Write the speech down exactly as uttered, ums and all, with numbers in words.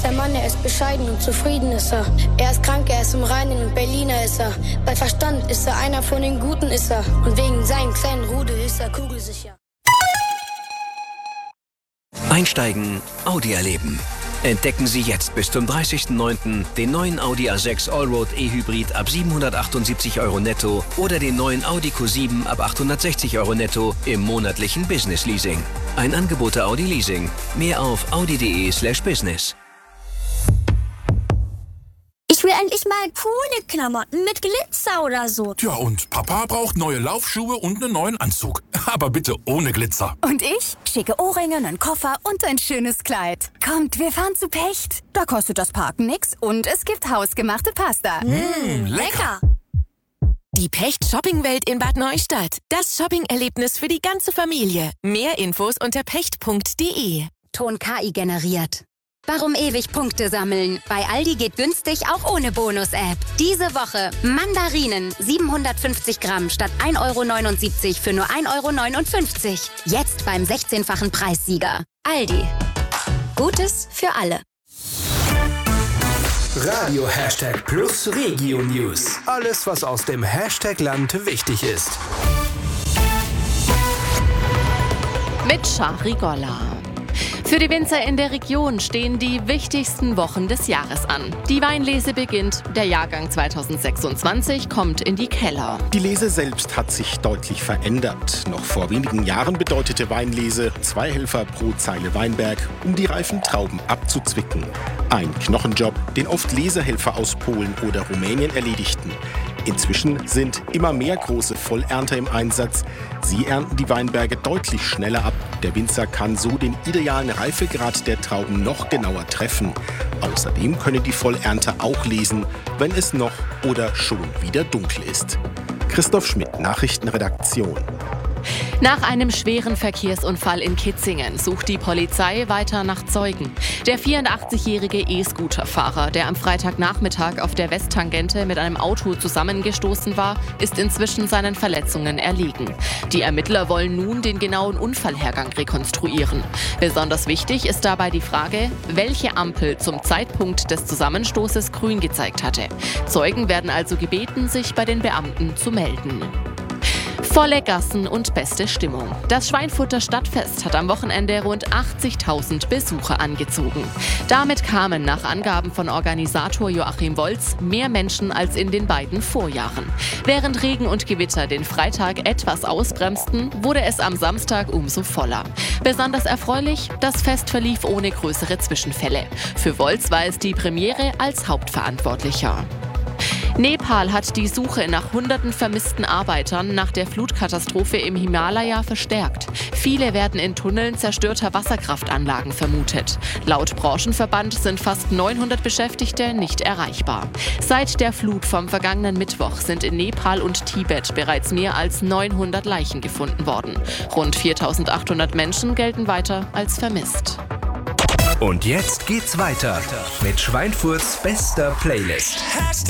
ist der Mann, er ist bescheiden und zufrieden ist er. Er ist krank, er ist im Reinen und Berliner ist er. Bei Verstand ist er einer von den Guten ist er. Und wegen seinen kleinen Rudel ist er kugelsicher. Einsteigen, Audi erleben. Entdecken Sie jetzt bis zum dreißigsten neunten den neuen Audi A sechs Allroad E-Hybrid ab siebenhundertachtundsiebzig Euro netto oder den neuen Audi Q sieben ab achthundertsechzig Euro netto im monatlichen Business Leasing. Ein Angebot der Audi Leasing. Mehr auf audi.de slash business. Ich will endlich mal coole Klamotten mit Glitzer oder so. Ja, und Papa braucht neue Laufschuhe und einen neuen Anzug. Aber bitte ohne Glitzer. Und ich? Schicke Ohrringe, einen Koffer und ein schönes Kleid. Kommt, wir fahren zu Pecht. Da kostet das Parken nix und es gibt hausgemachte Pasta. Mmh, lecker. Die Pecht Shoppingwelt in Bad Neustadt. Das Shopping-Erlebnis für die ganze Familie. Mehr Infos unter pecht punkt de. Ton K I generiert. Warum ewig Punkte sammeln? Bei Aldi geht günstig auch ohne Bonus-App. Diese Woche Mandarinen siebenhundertfünfzig Gramm statt ein Euro neunundsiebzig für nur ein Euro neunundfünfzig. Jetzt beim sechzehnfachen Preissieger. Aldi. Gutes für alle. Radio Hashtag Plus Regio News. Alles, was aus dem Hashtag-Land wichtig ist. Mit Shahri Golla. Für die Winzer in der Region stehen die wichtigsten Wochen des Jahres an. Die Weinlese beginnt, der Jahrgang zweitausendsechsundzwanzig kommt in die Keller. Die Lese selbst hat sich deutlich verändert. Noch vor wenigen Jahren bedeutete Weinlese zwei Helfer pro Zeile Weinberg, um die reifen Trauben abzuzwicken. Ein Knochenjob, den oft Lesehelfer aus Polen oder Rumänien erledigten. Inzwischen sind immer mehr große Vollernter im Einsatz. Sie ernten die Weinberge deutlich schneller ab. Der Winzer kann so den idealen Reifegrad der Trauben noch genauer treffen. Außerdem können die Vollernter auch lesen, wenn es noch oder schon wieder dunkel ist. Christoph Schmidt, Nachrichtenredaktion. Nach einem schweren Verkehrsunfall in Kitzingen sucht die Polizei weiter nach Zeugen. Der vierundachtzigjährige E-Scooter-Fahrer, der am Freitagnachmittag auf der Westtangente mit einem Auto zusammengestoßen war, ist inzwischen seinen Verletzungen erlegen. Die Ermittler wollen nun den genauen Unfallhergang rekonstruieren. Besonders wichtig ist dabei die Frage, welche Ampel zum Zeitpunkt des Zusammenstoßes grün gezeigt hatte. Zeugen werden also gebeten, sich bei den Beamten zu melden. Volle Gassen und beste Stimmung. Das Schweinfurter Stadtfest hat am Wochenende rund achtzigtausend Besucher angezogen. Damit kamen nach Angaben von Organisator Joachim Wolz mehr Menschen als in den beiden Vorjahren. Während Regen und Gewitter den Freitag etwas ausbremsten, wurde es am Samstag umso voller. Besonders erfreulich, das Fest verlief ohne größere Zwischenfälle. Für Wolz war es die Premiere als Hauptverantwortlicher. Nepal hat die Suche nach hunderten vermissten Arbeitern nach der Flutkatastrophe im Himalaya verstärkt. Viele werden in Tunneln zerstörter Wasserkraftanlagen vermutet. Laut Branchenverband sind fast neunhundert Beschäftigte nicht erreichbar. Seit der Flut vom vergangenen Mittwoch sind in Nepal und Tibet bereits mehr als neunhundert Leichen gefunden worden. Rund viertausendachthundert Menschen gelten weiter als vermisst. Und jetzt geht's weiter mit Schweinfurts bester Playlist.